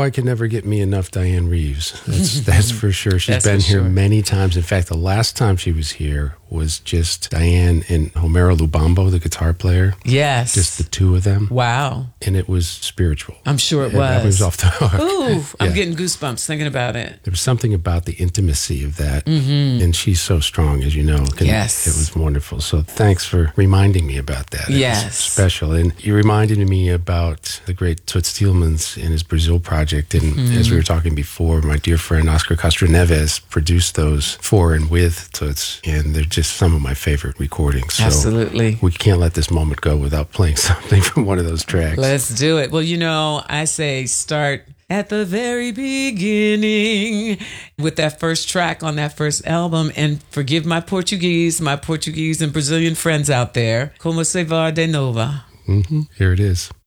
I can never get me enough Diane Reeves. That's for sure. She's That's been for here sure. many times. In fact, the last time she was here was just Diane and Homero Lubambo, the guitar player. Yes. Just the two of them. Wow. And it was spiritual. I'm sure it That was was. off the hook. Ooh, I'm Yeah. getting goosebumps thinking about it. There was something about the intimacy of that. And she's so strong, as you know. Yes. It was wonderful. So thanks for reminding me about that. It was Yes. special. And you reminded me about the great Toots Thielemans and his Brazil project. And as we were talking before, my dear friend Oscar Castro Neves produced those for and with Toots. And they're just some of my favorite recordings. So Absolutely. we can't let this moment go without playing something from one of those tracks. Let's do it. Well, I say start at the very beginning with that first track on that first album. And forgive my Portuguese and Brazilian friends out there. Como se va de nova? Here it is.